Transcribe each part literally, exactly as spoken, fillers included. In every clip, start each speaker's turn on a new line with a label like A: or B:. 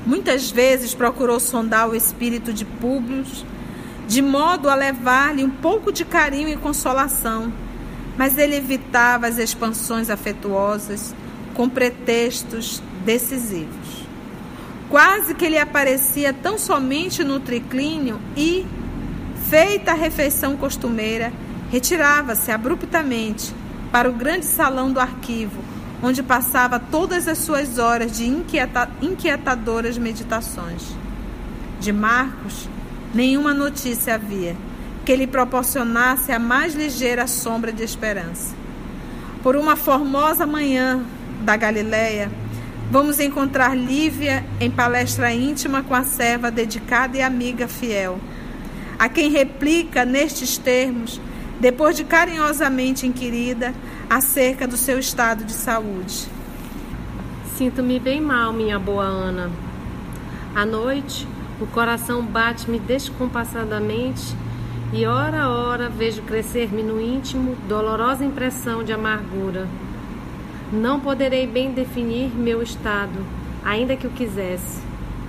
A: Muitas vezes procurou sondar o espírito de Públio, de modo a levar-lhe um pouco de carinho e consolação, mas ele evitava as expansões afetuosas com pretextos decisivos. Quase que ele aparecia tão somente no triclínio e, feita a refeição costumeira, retirava-se abruptamente para o grande salão do arquivo, onde passava todas as suas horas de inquieta- inquietadoras meditações. De Marcos, nenhuma notícia havia que lhe proporcionasse a mais ligeira sombra de esperança. Por uma formosa manhã da Galileia, vamos encontrar Lívia em palestra íntima com a serva dedicada e amiga fiel, a quem replica nestes termos, depois de carinhosamente inquirida acerca do seu estado de saúde.
B: Sinto-me bem mal, minha boa Ana. À noite, o coração bate-me descompassadamente e, ora a ora, vejo crescer-me no íntimo dolorosa impressão de amargura. Não poderei bem definir meu estado, ainda que o quisesse.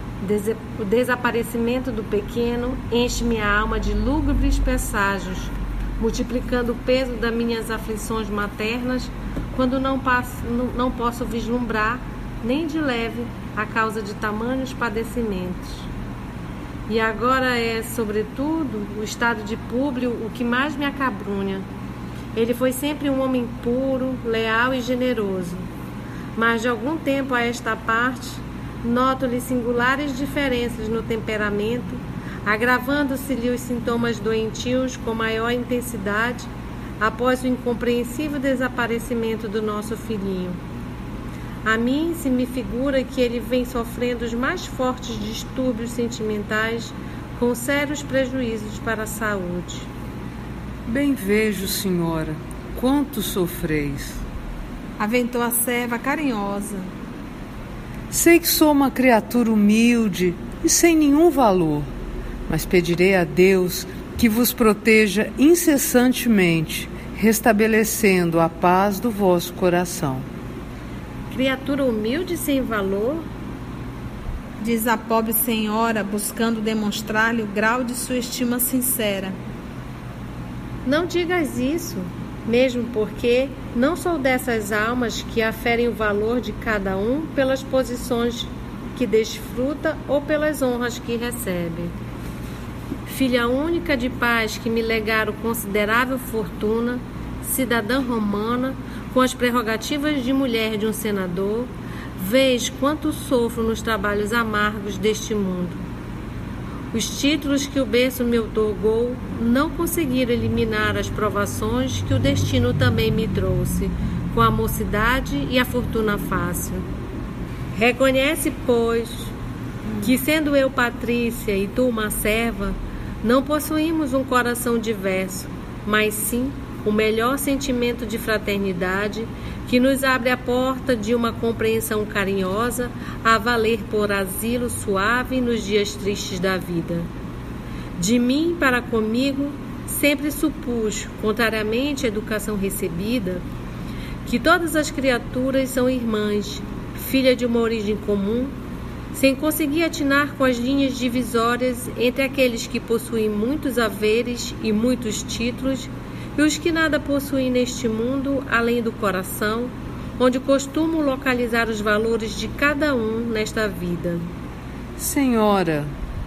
B: O desaparecimento do pequeno enche minha alma de lúgubres presságios, multiplicando o peso das minhas aflições maternas, quando não, passo, não, não posso vislumbrar, nem de leve, a causa de tamanhos padecimentos. E agora é, sobretudo, o estado de Públio o que mais me acabrunha. Ele foi sempre um homem puro, leal e generoso, mas de algum tempo a esta parte, noto-lhe singulares diferenças no temperamento, agravando-se-lhe os sintomas doentios com maior intensidade após o incompreensível desaparecimento do nosso filhinho. A mim se me figura que ele vem sofrendo os mais fortes distúrbios sentimentais com sérios prejuízos para a saúde.
C: Bem vejo, senhora, quanto sofreis.
A: Aventou a serva carinhosa.
C: Sei que sou uma criatura humilde e sem nenhum valor, mas pedirei a Deus que vos proteja incessantemente, restabelecendo a paz do vosso coração.
B: Criatura humilde e sem valor?
A: Diz a pobre senhora, buscando demonstrar-lhe o grau de sua estima sincera.
B: Não digas isso, mesmo porque não sou dessas almas que aferem o valor de cada um pelas posições que desfruta ou pelas honras que recebe. Filha única de pais que me legaram considerável fortuna, cidadã romana, com as prerrogativas de mulher de um senador, vês quanto sofro nos trabalhos amargos deste mundo. Os títulos que o berço me outorgou não conseguiram eliminar as provações que o destino também me trouxe, com a mocidade e a fortuna fácil. Reconhece, pois, que sendo eu Patrícia e tu uma serva, não possuímos um coração diverso, mas sim o melhor sentimento de fraternidade que nos abre a porta de uma compreensão carinhosa a valer por asilo suave nos dias tristes da vida. De mim para comigo, sempre supus, contrariamente à educação recebida, que todas as criaturas são irmãs, filhas de uma origem comum, sem conseguir atinar com as linhas divisórias entre aqueles que possuem muitos haveres e muitos títulos e os que nada possuem neste mundo além do coração, onde costumo localizar os valores de cada um nesta vida.
C: Senhora,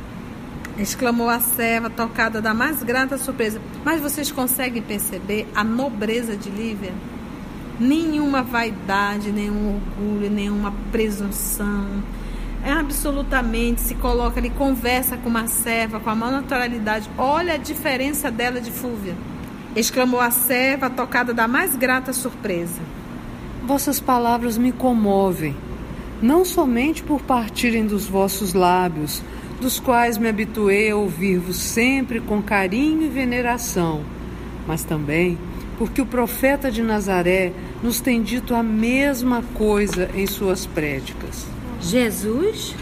A: exclamou a serva, tocada da mais grata surpresa. Mas vocês conseguem perceber a nobreza de Lívia? Nenhuma vaidade, nenhum orgulho, nenhuma presunção. É absolutamente, se coloca ali, conversa com uma serva com a maior naturalidade. Olha a diferença dela de Fúvia, exclamou a serva, tocada da mais grata surpresa.
C: Vossas palavras me comovem, não somente por partirem dos vossos lábios, dos quais me habituei a ouvir-vos sempre com carinho e veneração, mas também porque o profeta de Nazaré nos tem dito a mesma coisa em suas prédicas.
B: Jesus?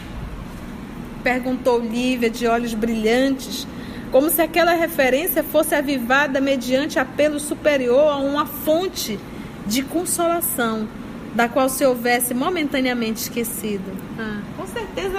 A: Perguntou Lívia, de olhos brilhantes, como se aquela referência fosse avivada mediante apelo superior a uma fonte de consolação, da qual se houvesse momentaneamente esquecido.
B: Ah,
A: com certeza